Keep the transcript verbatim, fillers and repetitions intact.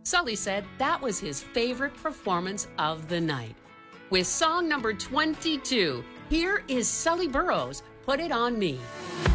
Sully said that was his favorite performance of the night. With song number twenty-two, here is Sully Burrows, Put It On Me.